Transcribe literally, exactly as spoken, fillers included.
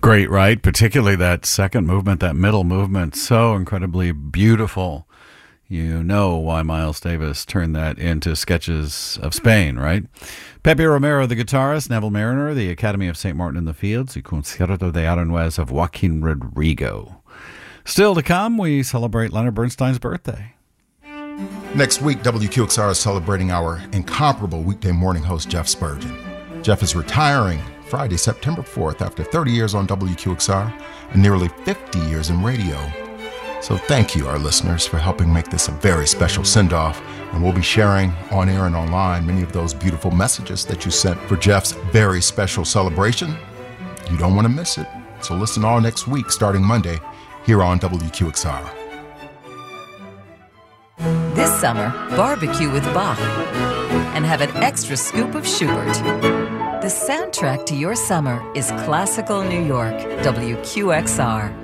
Great, right? Particularly that second movement, that middle movement, so incredibly beautiful. You know why Miles Davis turned that into Sketches of Spain, right? Pepe Romero, the guitarist, Neville Mariner, the Academy of Saint Martin in the Fields, the Concierto de Aranjuez of Joaquin Rodrigo. Still to come, we celebrate Leonard Bernstein's birthday. Next week, W Q X R is celebrating our incomparable weekday morning host, Jeff Spurgeon. Jeff is retiring Friday, September fourth, after thirty years on W Q X R and nearly fifty years in radio. So thank you, our listeners, for helping make this a very special send-off. And we'll be sharing on air and online many of those beautiful messages that you sent for Jeff's very special celebration. You don't want to miss it. So listen all next week, starting Monday, here on W Q X R. This summer, barbecue with Bach and have an extra scoop of Schubert. The soundtrack to your summer is Classical New York, W Q X R.